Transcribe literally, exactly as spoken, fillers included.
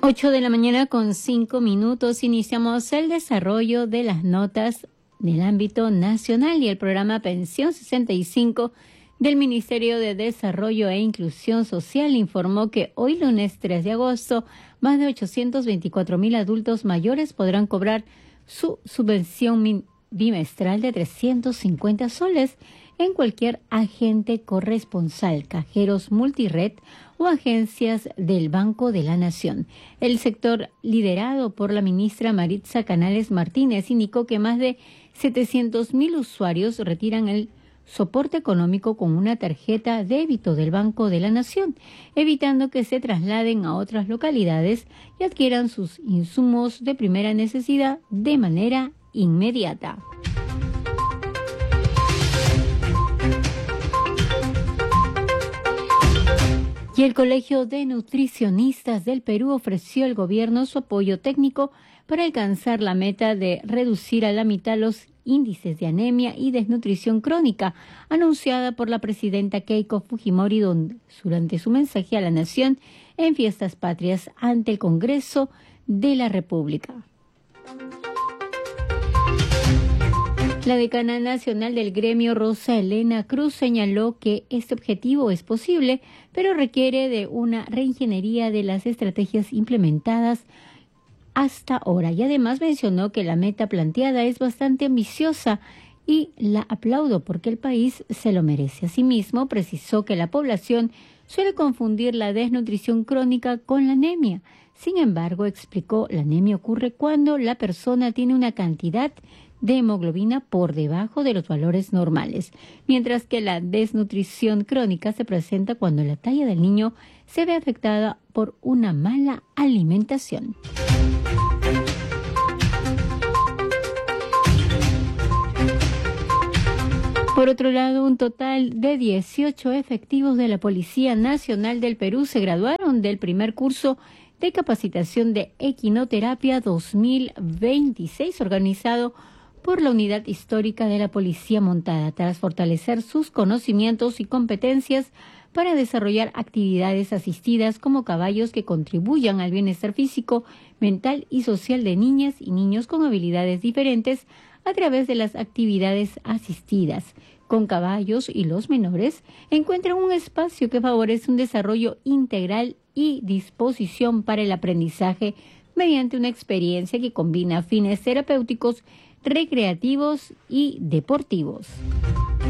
Ocho de la mañana con cinco minutos iniciamos el desarrollo de las notas del ámbito nacional y el programa Pensión sesenta y cinco del Ministerio de Desarrollo e Inclusión Social informó que hoy lunes tres de agosto más de ochocientos veinticuatro mil adultos mayores podrán cobrar su subvención bimestral de trescientos cincuenta soles en cualquier agente corresponsal, cajeros multired o agencias del Banco de la Nación. El sector liderado por la ministra Maritza Canales Martínez indicó que más de setecientos mil usuarios retiran el soporte económico con una tarjeta débito del Banco de la Nación, evitando que se trasladen a otras localidades y adquieran sus insumos de primera necesidad de manera inmediata. Y el Colegio de Nutricionistas del Perú ofreció al gobierno su apoyo técnico para alcanzar la meta de reducir a la mitad los índices de anemia y desnutrición crónica, anunciada por la presidenta Keiko Fujimori durante su mensaje a la nación en Fiestas Patrias ante el Congreso de la República. La decana nacional del gremio, Rosa Elena Cruz, señaló que este objetivo es posible, pero requiere de una reingeniería de las estrategias implementadas hasta ahora. Y además mencionó que la meta planteada es bastante ambiciosa y la aplaudo porque el país se lo merece. Asimismo, precisó que la población suele confundir la desnutrición crónica con la anemia. Sin embargo, explicó, la anemia ocurre cuando la persona tiene una cantidad de hemoglobina por debajo de los valores normales, mientras que la desnutrición crónica se presenta cuando la talla del niño se ve afectada por una mala alimentación. Por otro lado, un total de dieciocho efectivos de la Policía Nacional del Perú se graduaron del primer curso de capacitación de equinoterapia dos mil veintiséis organizado por la Unidad Histórica de la Policía Montada, tras fortalecer sus conocimientos y competencias para desarrollar actividades asistidas como caballos que contribuyan al bienestar físico, mental y social de niñas y niños con habilidades diferentes a través de las actividades asistidas. Con caballos y los menores encuentran un espacio que favorece un desarrollo integral y disposición para el aprendizaje mediante una experiencia que combina fines terapéuticos, recreativos y deportivos.